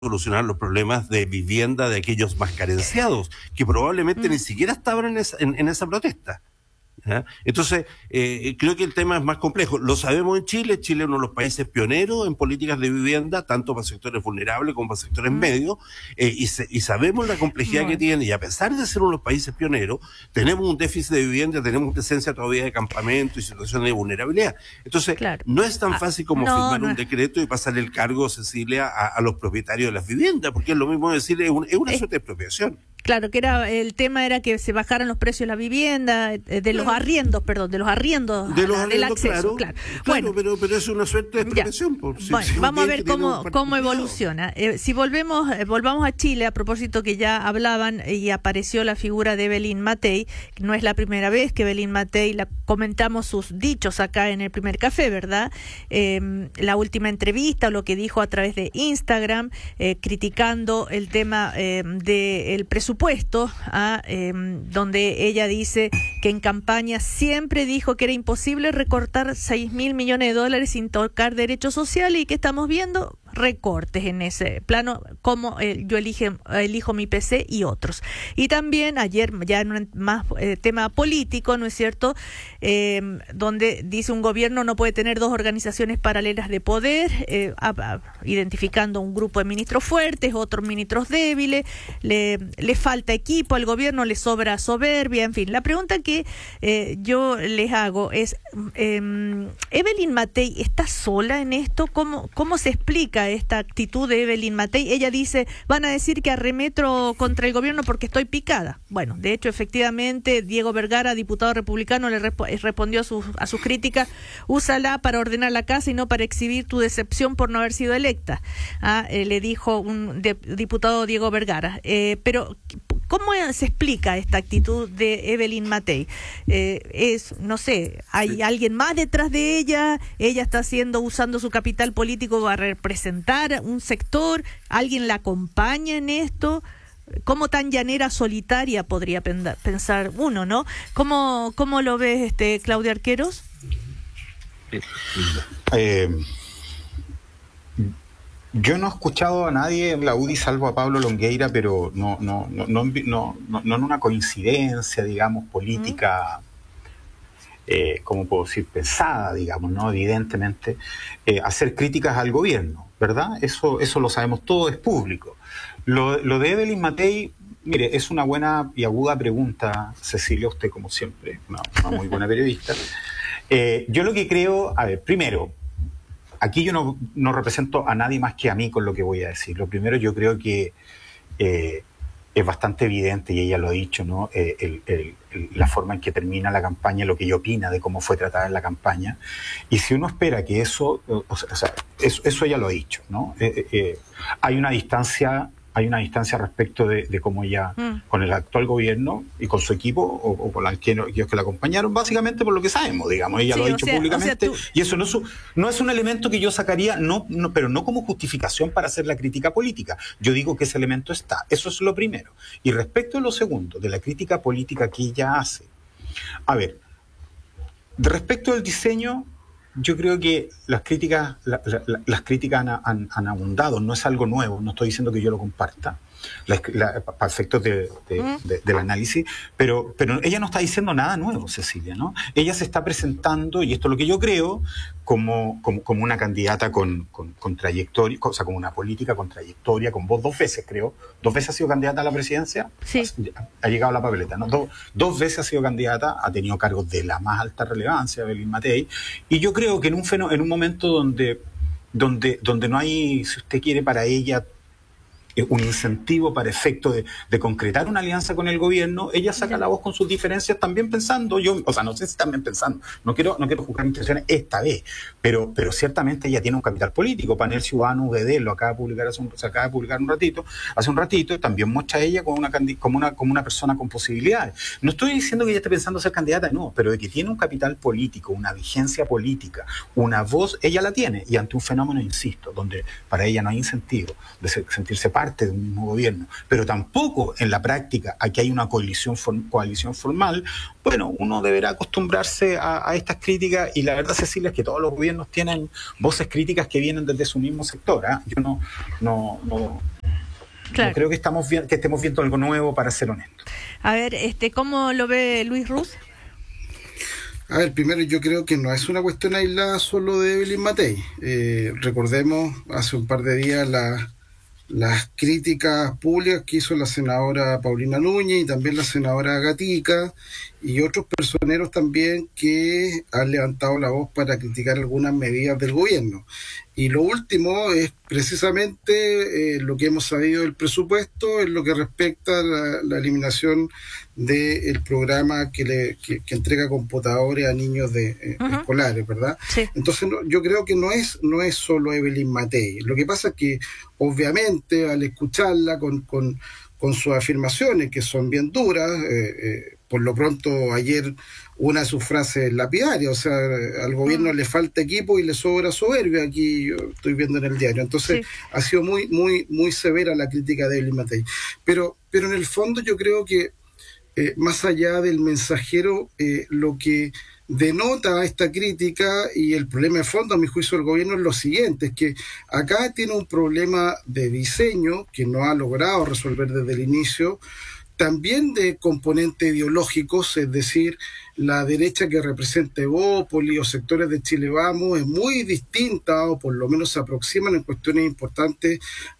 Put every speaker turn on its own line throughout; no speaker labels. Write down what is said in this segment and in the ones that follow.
solucionar los problemas de vivienda de aquellos más carenciados, que probablemente ni siquiera estaban en esa protesta. ¿Ya? Entonces, creo que el tema es más complejo. Lo sabemos en Chile. Chile es uno de los países pioneros en políticas de vivienda, tanto para sectores vulnerables como para sectores medios, y sabemos la complejidad que tiene, y a pesar de ser uno de los países pioneros, tenemos un déficit de vivienda, tenemos presencia todavía de campamentos y situaciones de vulnerabilidad. Entonces, no es tan fácil como firmar un decreto y pasarle el cargo, Cecilia, a los propietarios de las viviendas, porque es lo mismo decir, es una suerte de expropiación.
Claro, que el tema era que se bajaran los precios de la vivienda, de los arriendos, del acceso, claro.
Bueno, pero es una suerte de expropiación.
Vamos a ver cómo evoluciona. Si volvamos a Chile, a propósito que ya hablaban y apareció la figura de Evelyn Matei, que no es la primera vez que Evelyn Matei, comentamos sus dichos acá en el primer café, ¿verdad? La última entrevista, lo que dijo a través de Instagram, criticando el tema del presupuesto, donde ella dice que en campaña siempre dijo que era imposible recortar $6.000 millones sin tocar derechos sociales, y que estamos viendo recortes en ese plano, como yo elijo mi PC y otros. Y también ayer, ya en un más tema político, ¿no es cierto?, donde dice un gobierno no puede tener dos organizaciones paralelas de poder, identificando un grupo de ministros fuertes, otros ministros débiles, le falta equipo al gobierno, le sobra soberbia, en fin. La pregunta que yo les hago es, ¿Evelyn Matei está sola en esto? ¿Cómo se explica esta actitud de Evelyn Matei? Ella dice, van a decir que arremeto contra el gobierno porque estoy picada. Bueno, de hecho, efectivamente, Diego Vergara, diputado republicano, le respondió a sus críticas: úsala para ordenar la casa y no para exhibir tu decepción por no haber sido electa. Le dijo un diputado Diego Vergara. Pero ¿cómo se explica esta actitud de Evelyn Matei? No sé, ¿hay alguien más detrás de ella? ¿Ella está usando su capital político para representar un sector? ¿Alguien la acompaña en esto? ¿Cómo tan llanera solitaria podría pensar uno, no? ¿Cómo lo ves, Claudia Arqueros?
Yo no he escuchado a nadie en la UDI salvo a Pablo Longueira, pero no en una coincidencia, digamos, política, ¿cómo puedo decir?, pensada, digamos, ¿no? Evidentemente, hacer críticas al gobierno, ¿verdad? Eso lo sabemos todo, es público. Lo de Evelyn Matei, mire, es una buena y aguda pregunta, Cecilia, usted como siempre, una muy buena periodista. Yo lo que creo, a ver, primero, aquí yo no represento a nadie más que a mí con lo que voy a decir. Lo primero, yo creo que es bastante evidente, y ella lo ha dicho, ¿no? La forma en que termina la campaña, lo que ella opina de cómo fue tratada en la campaña. Y si uno espera que eso ella lo ha dicho, ¿no? Hay una distancia respecto de cómo ella, con el actual gobierno y con su equipo, o con aquellos que la acompañaron, básicamente por lo que sabemos, digamos. Ella lo ha dicho públicamente, y eso no es un elemento que yo sacaría, pero no como justificación para hacer la crítica política. Yo digo que ese elemento está. Eso es lo primero. Y respecto a lo segundo, de la crítica política que ella hace, a ver, respecto al diseño, yo creo que las críticas han abundado, no es algo nuevo, no estoy diciendo que yo lo comparta, para efectos del análisis, pero ella no está diciendo nada nuevo, Cecilia, ¿no? Ella se está presentando, y esto es lo que yo creo, como una candidata con trayectoria, o sea, como una política con trayectoria, con voz 2 veces, creo. 2 veces ha sido candidata a la presidencia, sí. Ha llegado a la papeleta, ¿no? Dos veces ha sido candidata, ha tenido cargos de la más alta relevancia, Evelyn Matei, y yo creo que en un momento donde no hay, si usted quiere, para ella un incentivo para efecto de concretar una alianza con el gobierno, ella saca la voz con sus diferencias, también pensando, no sé si también pensando, no quiero juzgar intenciones esta vez, pero ciertamente ella tiene un capital político. Panel Ciudadano UDD lo acaba de publicar hace un ratito, también muestra a ella como una persona con posibilidades. No estoy diciendo que ella esté pensando ser candidata, no, pero de que tiene un capital político, una vigencia política, una voz, ella la tiene, y ante un fenómeno, insisto, donde para ella no hay incentivo de sentirse parte parte de un mismo gobierno, pero tampoco en la práctica aquí hay una coalición formal, bueno, uno deberá acostumbrarse a estas críticas, y la verdad, Cecilia, es que todos los gobiernos tienen voces críticas que vienen desde su mismo sector. Yo no
Claro.
creo que estemos viendo algo nuevo, para ser honesto.
A ver, ¿cómo lo ve Luis Ruz?
A ver, primero yo creo que no es una cuestión aislada solo de Evelyn Matei. Recordemos hace un par de días las críticas públicas que hizo la senadora Paulina Núñez y también la senadora Gatica y otros personeros también que han levantado la voz para criticar algunas medidas del gobierno. Y lo último es precisamente lo que hemos sabido del presupuesto en lo que respecta a la eliminación del programa que entrega computadores a niños escolares, ¿verdad?
Sí.
Entonces yo creo que no es solo Evelyn Matei. Lo que pasa es que obviamente al escucharla con sus afirmaciones, que son bien duras, por lo pronto ayer una de sus frases lapidarias, o sea, al gobierno le falta equipo y le sobra soberbia, aquí yo estoy viendo en el diario. Entonces ha sido muy severa la crítica de Evelyn Matei. Pero en el fondo yo creo que más allá del mensajero, lo que denota esta crítica y el problema de fondo, a mi juicio, del gobierno es lo siguiente: es que acá tiene un problema de diseño que no ha logrado resolver desde el inicio, también de componentes ideológicos, es decir, la derecha que representa Evópoli o sectores de Chile Vamos es muy distinta, o por lo menos se aproximan en cuestiones importantes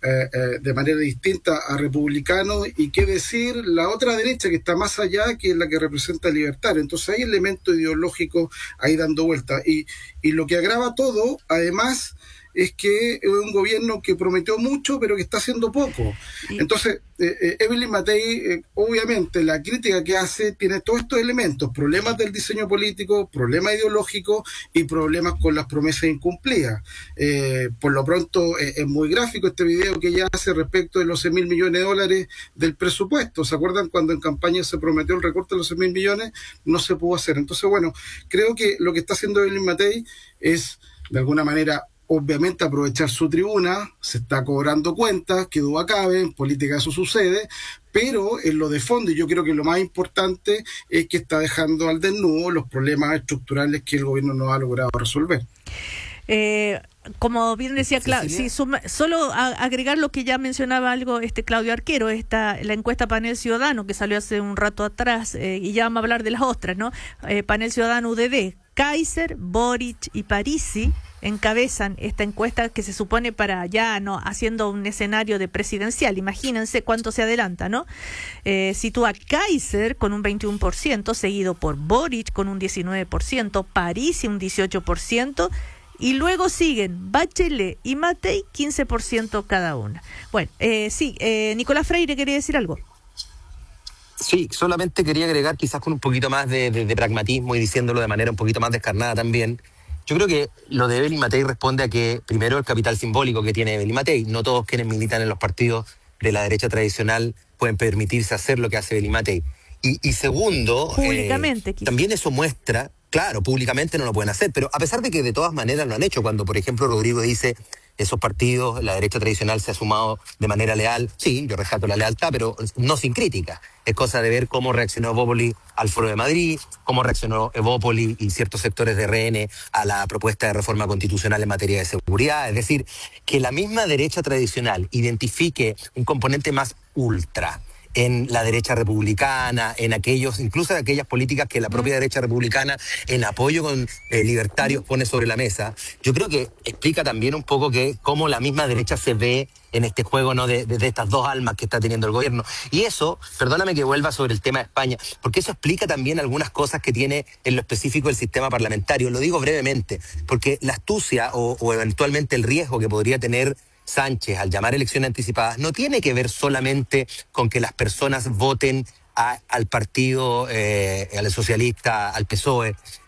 de manera distinta a republicanos, y qué decir la otra derecha que está más allá, que es la que representa a libertarios. Entonces hay elementos ideológicos ahí dando vuelta, y lo que agrava todo, además, es que es un gobierno que prometió mucho pero que está haciendo poco. Entonces Evelyn Matei, obviamente la crítica que hace tiene todos estos elementos: problemas del diseño político, problemas ideológicos y problemas con las promesas incumplidas. Por lo pronto es muy gráfico este video que ella hace respecto de los 6.000 millones de dólares del presupuesto. ¿Se acuerdan cuando en campaña se prometió el recorte de los 6.000 millones? No se pudo hacer. Entonces, bueno, creo que lo que está haciendo Evelyn Matei es, de alguna manera, obviamente aprovechar su tribuna. Se está cobrando cuentas, que duda cabe, en política eso sucede, pero en lo de fondo, y yo creo que lo más importante, es que está dejando al desnudo los problemas estructurales que el gobierno no ha logrado resolver.
Como bien decía Claudio, solo agregar lo que ya mencionaba algo Claudio Arquero, la encuesta Panel Ciudadano que salió hace un rato atrás, y ya vamos a hablar de las otras, ¿no? Panel Ciudadano UDD, Kaiser, Boric y Parisi encabezan esta encuesta, que se supone para ya no haciendo un escenario de presidencial. Imagínense cuánto se adelanta, ¿no? Sitúa a Kaiser con un 21%, seguido por Boric con un 19%, Parisi un 18%, y luego siguen Bachelet y Matei, 15% cada una. Bueno, Nicolás Freire quería decir algo.
Sí, solamente quería agregar, quizás con un poquito más de pragmatismo y diciéndolo de manera un poquito más descarnada también. Yo creo que lo de Evelyn Matei responde a que, primero, el capital simbólico que tiene Evelyn Matei. No todos quienes militan en los partidos de la derecha tradicional pueden permitirse hacer lo que hace Evelyn Matei. Y segundo,
públicamente,
también eso muestra, claro, públicamente no lo pueden hacer, pero a pesar de que de todas maneras lo han hecho, cuando por ejemplo Rodrigo dice esos partidos, la derecha tradicional se ha sumado de manera leal, sí, yo rescato la lealtad, pero no sin crítica. Es cosa de ver cómo reaccionó Evópoli al Foro de Madrid, cómo reaccionó Evópoli y ciertos sectores de RN a la propuesta de reforma constitucional en materia de seguridad. Es decir, que la misma derecha tradicional identifique un componente más ultra en la derecha republicana, en incluso aquellas políticas que la propia derecha republicana, en apoyo con libertarios, pone sobre la mesa. Yo creo que explica también un poco que cómo la misma derecha se ve en este juego, ¿no?, de estas dos almas que está teniendo el gobierno. Y eso, perdóname que vuelva sobre el tema de España, porque eso explica también algunas cosas que tiene en lo específico el sistema parlamentario. Lo digo brevemente, porque la astucia o eventualmente el riesgo que podría tener Sánchez al llamar elecciones anticipadas no tiene que ver solamente con que las personas voten al partido, al socialista, al PSOE,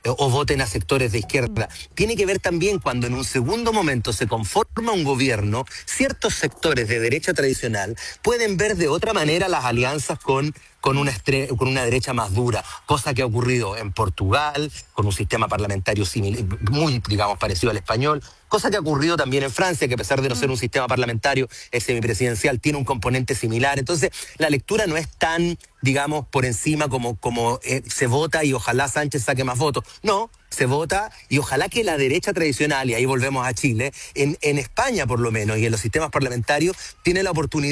o voten a sectores de izquierda. Tiene que ver también cuando en un segundo momento se conforma un gobierno, ciertos sectores de derecha tradicional pueden ver de otra manera las alianzas con una derecha más dura, cosa que ha ocurrido en Portugal, con un sistema parlamentario similar, muy, digamos, parecido al español, cosa que ha ocurrido también en Francia, que a pesar de no ser un sistema parlamentario semipresidencial, tiene un componente similar. Entonces, la lectura no es tan, digamos, por encima como se vota y ojalá Sánchez saque más votos. No, se vota y ojalá que la derecha tradicional, y ahí volvemos a Chile, en España por lo menos, y en los sistemas parlamentarios, tiene la oportunidad